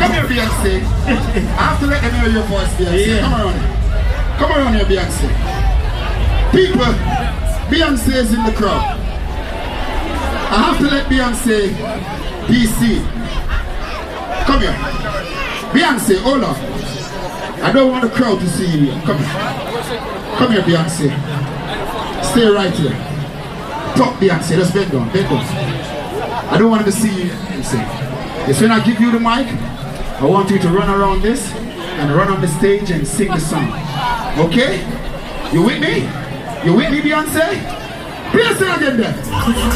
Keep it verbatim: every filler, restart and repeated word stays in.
Come here, Beyonce. I have to let them hear your voice, Beyonce. Yeah. Come around here. Come around here, Beyonce. People, Beyonce is in the crowd. I have to let Beyonce be seen. Come here. Beyonce, hold on. I don't want the crowd to see you here. Come here. Come here, Beyonce. Stay right here. Talk, Beyonce. Just bend down. Bend down. I don't want to see you. Yes, when I give you the mic, I want you to run around this and run on the stage and sing the song. Okay? You with me? You with me, Beyonce? Please say again there.